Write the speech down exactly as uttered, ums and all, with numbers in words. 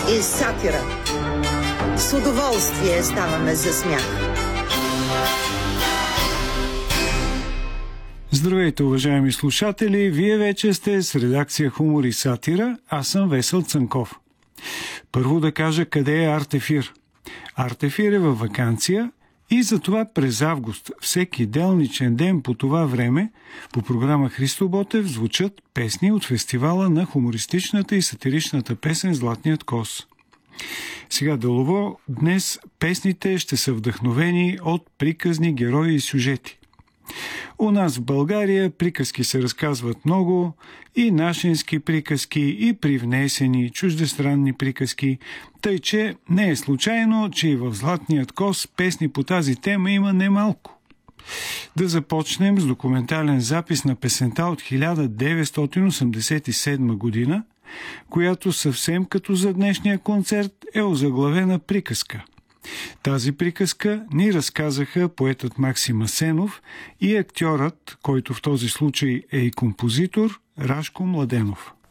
и сатира. С удоволствие ставаме за смях. Здравейте, уважаеми слушатели! Вие вече сте с редакция Хумор и сатира. Аз съм Весел Цанков. Първо да кажа къде е Артефир. Артефир е във ваканция и затова през август, всеки делничен ден по това време, по програма Христо Ботев звучат песни от фестивала на хумористичната и сатиричната песен «Златният кос». Сега делово, днес песните ще са вдъхновени от приказни герои и сюжети. У нас в България приказки се разказват много, и нашински приказки, и привнесени чуждестранни приказки, тъй че не е случайно, че и в «Златният кос» песни по тази тема има немалко. Да започнем с документален запис на песента от хиляда деветстотин осемдесет и седма година, която съвсем като за днешния концерт е озаглавена приказка. Тази приказка ни разказаха поетът Максим Асенов и актьорът, който в този случай е и композитор, Рашко Младенов.